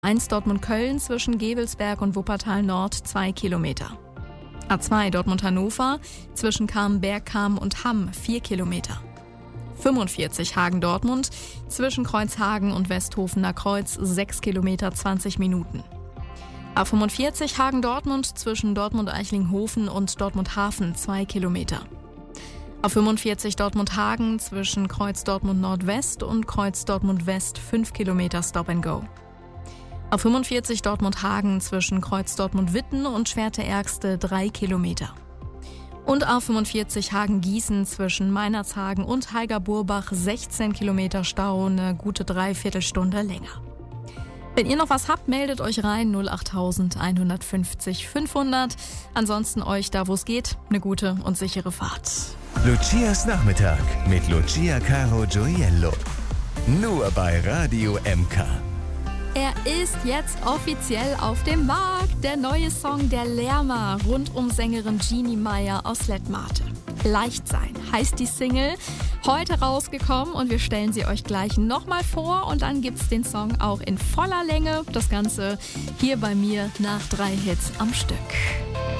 A1 Dortmund-Köln zwischen Gevelsberg und Wuppertal Nord 2 Kilometer. A2 Dortmund-Hannover zwischen Camberg-Cham und Hamm 4 Kilometer. 45 Hagen-Dortmund zwischen Kreuzhagen und Westhofener Kreuz 6 Kilometer 20 Minuten. A45 Hagen-Dortmund zwischen Dortmund-Eichlinghofen und Dortmund-Hafen 2 Kilometer. A45 Dortmund-Hagen zwischen Kreuz Dortmund Nordwest und Kreuz Dortmund West 5 Kilometer Stop and Go. A45 Dortmund-Hagen zwischen Kreuz Dortmund-Witten und Schwerte-Ergste 3 Kilometer. Und A45 Hagen-Gießen zwischen Meinerzhagen und Heiger-Burbach 16 Kilometer Stau, eine gute Dreiviertelstunde länger. Wenn ihr noch was habt, meldet euch rein 08000 150 500. Ansonsten euch da, wo es geht, eine gute und sichere Fahrt. Lucias Nachmittag mit Lucia Caro Gioiello. Nur bei Radio MK. Er ist jetzt offiziell auf dem Markt. Der neue Song Der Lärmer rund um Sängerin Jeannie Meyer aus Lettmate. Leicht sein heißt die Single. Heute rausgekommen und wir stellen sie euch gleich nochmal vor und dann gibt's den Song auch in voller Länge. Das Ganze hier bei mir nach 3 Hits am Stück.